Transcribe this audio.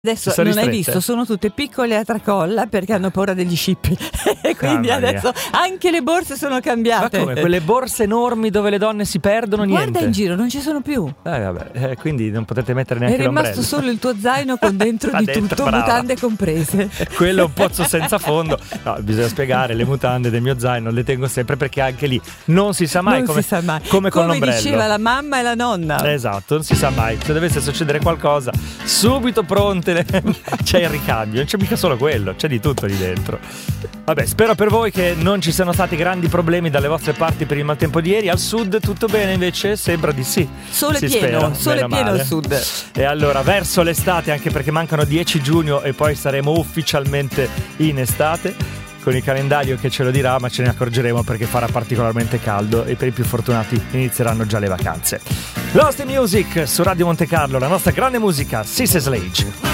Adesso non hai visto, sono tutte piccole a tracolla perché hanno paura degli scippi e quindi adesso anche le borse sono cambiate. Ma come? Quelle borse enormi dove le donne si perdono, niente? Guarda in giro, non ci sono più. Vabbè, quindi non potete mettere neanche l'ombrello. È rimasto solo il tuo zaino con dentro di tutto, brava. Mutande comprese. Quello è un pozzo senza fondo. No, bisogna spiegare, le mutande del mio zaino le tengo sempre perché anche lì non si sa mai, come con l'ombrello. Come diceva la mamma e la nonna. Esatto, non si sa mai. Se dovesse succedere qualcosa, subito pronte. C'è il ricambio, non c'è mica solo quello, c'è di tutto lì dentro. Vabbè, spero per voi che non ci siano stati grandi problemi dalle vostre parti per il maltempo di ieri. Al sud tutto bene invece? Sembra di sì. Sole pieno al sud. E allora verso l'estate, anche perché mancano 10 giugno e poi saremo ufficialmente in estate, con il calendario che ce lo dirà, ma ce ne accorgeremo perché farà particolarmente caldo e per i più fortunati inizieranno già le vacanze. Lost in Music su Radio Monte Carlo, la nostra grande musica, Sissy Sledge.